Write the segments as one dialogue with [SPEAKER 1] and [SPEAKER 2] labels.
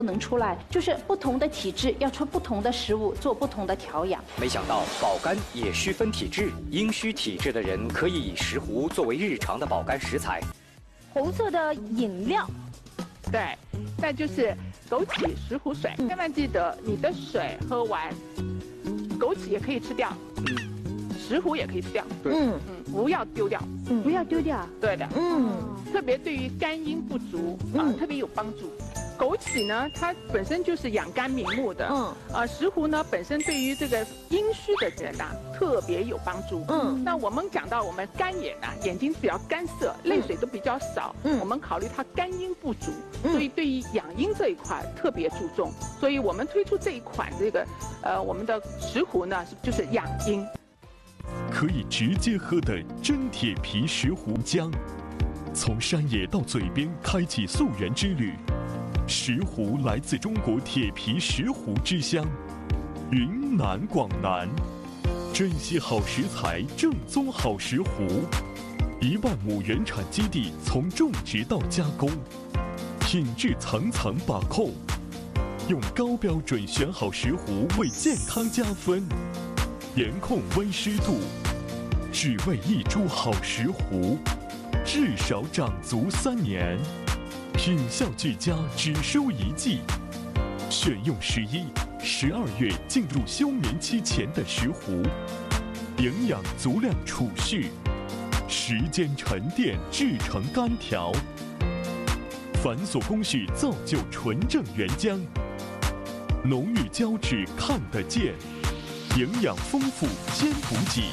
[SPEAKER 1] 能出来，就是不同的体质要吃不同的食物，做不同的调养。
[SPEAKER 2] 没想到保肝也需分体质，阴虚体质的人可以以石斛作为日常的保肝食材。
[SPEAKER 1] 红色的饮料，
[SPEAKER 3] 对，再就是枸杞石斛水，千万记得你的水喝完，枸杞也可以吃掉，石斛也可以吃掉，不要丢掉，
[SPEAKER 1] 不要丢掉。
[SPEAKER 3] 对的，特别对于肝阴不足特别有帮助。枸杞呢，它本身就是养肝明目的，石斛呢本身对于这个阴虚的人特别有帮助。那我们讲到我们干眼眼睛比较干涩，泪水都比较少，我们考虑它肝阴不足，所以对于养阴这一块特别注重。所以我们推出这一款这个我们的石斛呢，就是养阴。
[SPEAKER 4] 可以直接喝的真铁皮石斛浆，从山野到嘴边开启溯源之旅。石斛来自中国铁皮石斛之乡，云南广南，珍惜好食材，正宗好石斛。1万亩原产基地，从种植到加工，品质层层把控，用高标准选好石斛为健康加分，严控温湿度，只为一株好石斛，至少长足3年。品效俱佳，只收1季。选用11、12月进入休眠期前的石斛，营养足量储蓄，时间沉淀制成干条，繁琐工序造就纯正原浆，浓郁胶质看得见，营养丰富兼补给。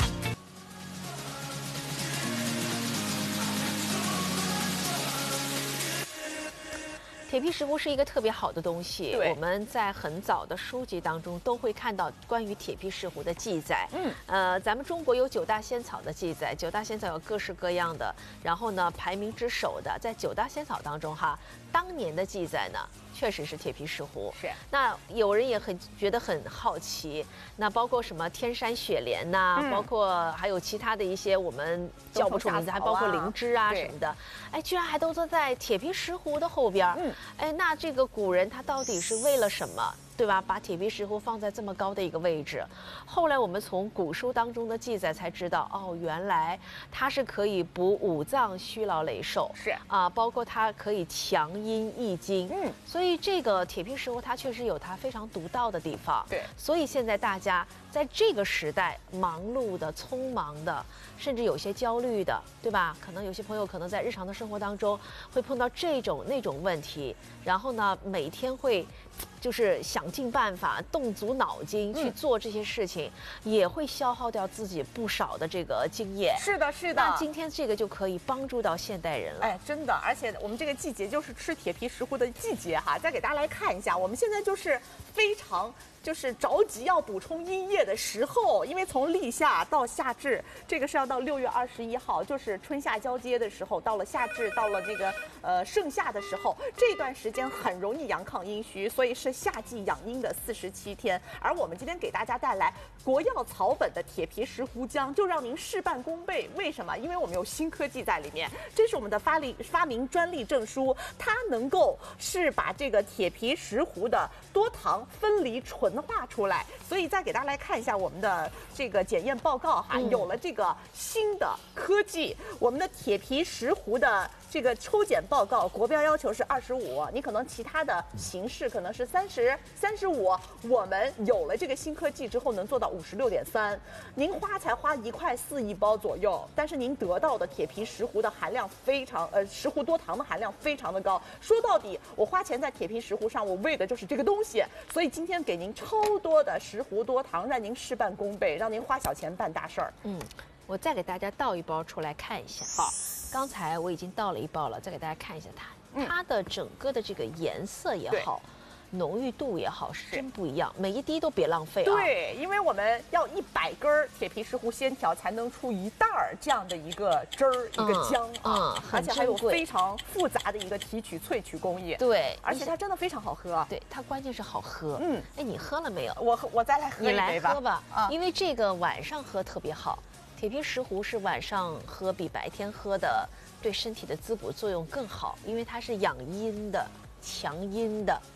[SPEAKER 5] 铁皮石斛是一个特别好的东西，我们在很早的书籍当中都会看到关于铁皮石斛的记载。咱们中国有9大仙草的记载，9大仙草有各式各样的，然后呢，排名之首的在9大仙草当中当年的记载呢，确实是铁皮石斛。是。那有人也觉得很好奇，那包括什么天山雪莲呐，包括还有其他的一些我们叫不出名字，还包括灵芝什么的，居然还都坐在铁皮石斛的后边。那这个古人他到底是为了什么，对吧？把铁皮石斛放在这么高的一个位置。后来我们从古书当中的记载才知道，原来它是可以补五脏虚劳累瘦，是包括它可以强阴益精。所以这个铁皮石斛它确实有它非常独到的地方。对，所以现在大家在这个时代忙碌的、匆忙的，甚至有些焦虑的，对吧？可能有些朋友可能在日常的生活当中会碰到这种那种问题，然后呢，每天会就是想尽办法、动足脑筋去做这些事情，也会消耗掉自己不少的这个经验。
[SPEAKER 6] 是的，是的。
[SPEAKER 5] 那今天这个就可以帮助到现代人了。
[SPEAKER 6] 真的，而且我们这个季节就是吃铁皮石斛的季节再给大家来看一下，我们现在就是非常着急要补充阴液的时候，因为从立夏到夏至，这个是要到6月21号，就是春夏交接的时候，到了夏至，到了这个盛夏的时候，这段时间很容易阳亢阴虚，所以是夏季养阴的47天。而我们今天给大家带来国药草本的铁皮石斛浆，就让您事半功倍。为什么？因为我们有新科技在里面，这是我们的发明专利证书，它能够是把这个铁皮石斛的多糖分离纯化出来。所以再给大家来看一下我们的这个检验报告有了这个新的科技，我们的铁皮石斛的这个抽检报告国标要求是25，你可能其他的形式可能是30、35，我们有了这个新科技之后能做到56.3，您才花1块4一包左右，但是您得到的铁皮石斛的含量非常石斛多糖的含量非常的高。说到底，我花钱在铁皮石斛上，我为的就是这个东西，所以今天给您超多的石斛多糖，让您事半功倍，让您花小钱办大事儿。
[SPEAKER 5] 我再给大家倒一包出来看一下。好，刚才我已经倒了1包了，再给大家看一下它的整个的这个颜色也好，浓郁度也好，是真不一样，每一滴都别浪费
[SPEAKER 6] 对，因为我们要100根铁皮石斛鲜条才能出1袋这样的一个汁儿、一个浆而且还有非常复杂的一个提取萃取工艺。
[SPEAKER 5] 对，
[SPEAKER 6] 而且它真的非常好喝。
[SPEAKER 5] 对，它关键是好喝。你喝了没有？
[SPEAKER 6] 我再来喝一杯吧。
[SPEAKER 5] 你来喝吧，因为这个晚上喝特别好。铁皮石斛是晚上喝比白天喝的对身体的滋补作用更好，因为它是养阴的、强阴的。